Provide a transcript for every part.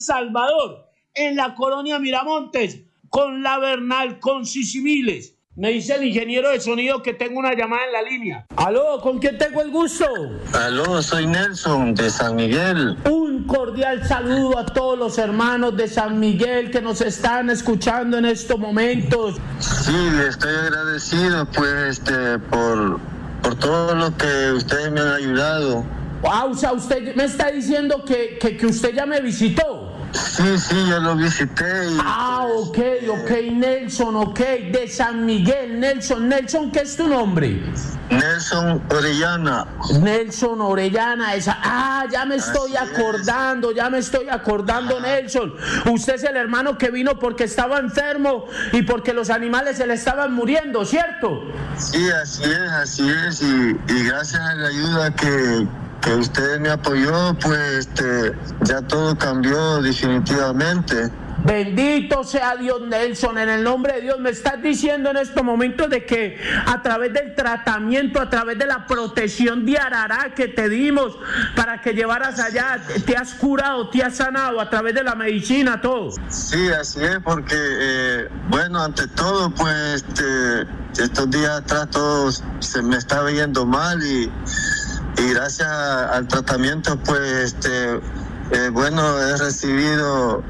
Salvador, en la colonia Miramontes, con la Bernal, con Sisimiles. Me dice el ingeniero de sonido que tengo una llamada en la línea. Aló, ¿con quién tengo el gusto? Aló, soy Nelson de San Miguel. Un cordial saludo a todos los hermanos de San Miguel que nos están escuchando en estos momentos. Sí, estoy agradecido pues por todo lo que ustedes me han ayudado. Wow, o sea, usted me está diciendo que usted ya me visitó. Sí, yo lo visité. Ok, Nelson, de San Miguel. Nelson, ¿qué es tu nombre? Nelson Orellana. Nelson Orellana, ya me estoy acordando, Nelson. Usted es el hermano que vino porque estaba enfermo y porque los animales se le estaban muriendo, ¿cierto? Sí, así es, y gracias a la ayuda que usted me apoyó, pues ya todo cambió definitivamente. Bendito sea Dios, Nelson, en el nombre de Dios. Me estás diciendo en estos momentos de que a través del tratamiento, a través de la protección de Arará que te dimos para que llevaras allá, te has curado, te has sanado a través de la medicina, todo. Sí, así es, porque bueno, ante todo, pues estos días atrás todo se me estaba yendo mal y gracias al tratamiento, pues bueno, he recibido,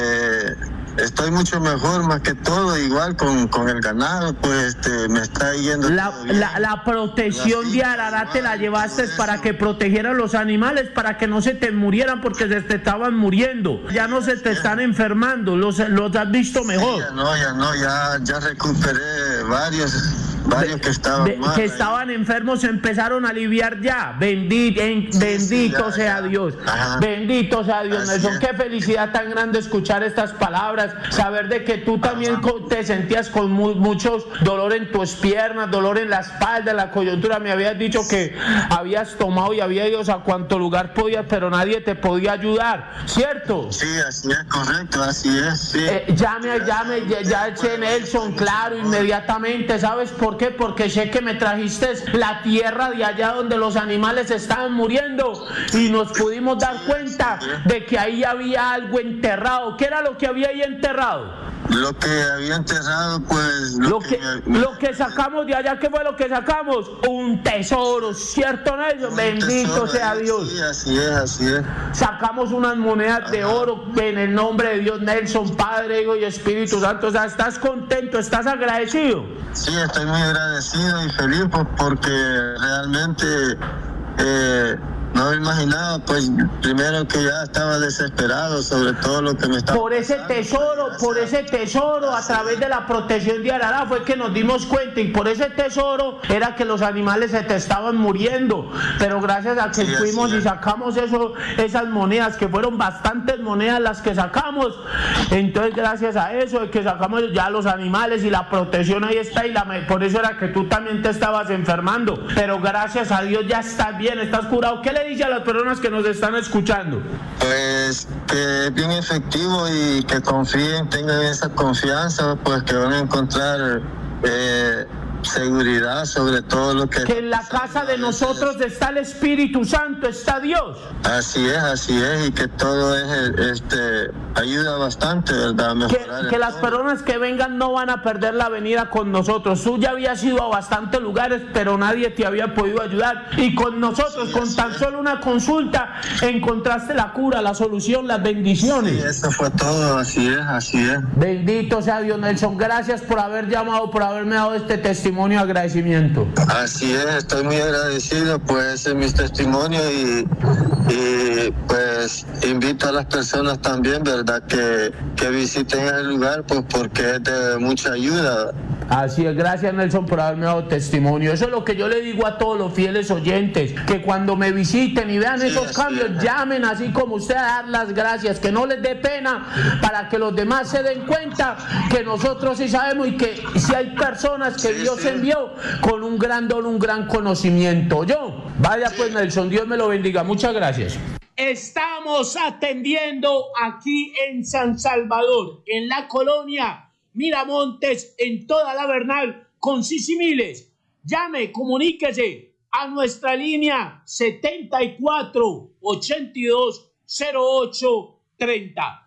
estoy mucho mejor, más que todo, igual con el ganado, pues me está yendo la protección de Arará te la llevaste para que protegieran los animales, para que no se te murieran, porque se te estaban muriendo, ya no se te están enfermando, los has visto mejor. Sí, ya recuperé varios que estaban mal, que estaban enfermos, se empezaron a aliviar ya. Bendito sea Dios. Bendito sea Dios, Nelson. Qué felicidad tan grande escuchar estas palabras, saber de que tú también te sentías con muchos dolor en tus piernas, dolor en la espalda, en la coyuntura. Me habías dicho que habías tomado y había ido a cuanto lugar podías, pero nadie te podía ayudar, ¿cierto? Sí, así es, correcto, así es, sí. Llame, eché Nelson, claro, inmediatamente. ¿Sabes por qué? Porque sé que me trajiste la tierra de allá donde los animales estaban muriendo y nos pudimos dar cuenta de que ahí había algo enterrado. ¿Qué era lo que había ahí enterrado? Lo que había enterrado, pues... Lo que sacamos de allá, ¿qué fue lo que sacamos? Un tesoro, ¿cierto, Nelson? Bendito sea Dios. Sí, así es. Sacamos unas monedas de oro en el nombre de Dios, Nelson, Padre, Hijo y Espíritu Santo. O sea, ¿estás contento? ¿Estás agradecido? Sí, estoy muy agradecido y feliz porque realmente no me imaginaba, pues primero que ya estaba desesperado sobre todo lo que me estaba por ese tesoro, a través de la protección de Arará fue que nos dimos cuenta, y por ese tesoro era que los animales se te estaban muriendo, pero gracias a que fuimos y sacamos esas monedas, que fueron bastantes monedas las que sacamos, entonces gracias a eso de que sacamos ya los animales y la protección ahí está, y por eso era que tú también te estabas enfermando, pero gracias a Dios ya estás bien, estás curado. ¿Qué le dice a las personas que nos están escuchando? Pues que es bien efectivo y que confíen, tengan esa confianza, pues que van a encontrar seguridad sobre todo lo que en la casa de nosotros está el Espíritu Santo, está Dios. Así es, y que todo ayuda bastante, ¿verdad? Que las personas que vengan no van a perder la venida con nosotros. Tú ya habías ido a bastantes lugares, pero nadie te había podido ayudar, y con nosotros, con tan solo una consulta, encontraste la cura, la solución, las bendiciones. Sí, eso fue todo, así es. Bendito sea Dios, Nelson. Gracias por haber llamado, por haberme dado este testimonio de agradecimiento. Así es, estoy muy agradecido, pues ese es mi testimonio y pues invito a las personas también, ¿verdad? Que visiten el lugar, pues porque es de mucha ayuda. Así es, gracias Nelson por haberme dado testimonio. Eso es lo que yo le digo a todos los fieles oyentes, que cuando me visiten y vean esos cambios, llamen así como usted a dar las gracias, que no les dé pena, para que los demás se den cuenta que nosotros sí sabemos y que si hay personas que Dios envió con un gran don, un gran conocimiento. Vaya pues Nelson, Dios me lo bendiga, muchas gracias. Estamos atendiendo aquí en San Salvador, en la colonia Miramontes, en toda la Bernal, con Sisimiles. Llame, comuníquese a nuestra línea 74 82 08 30.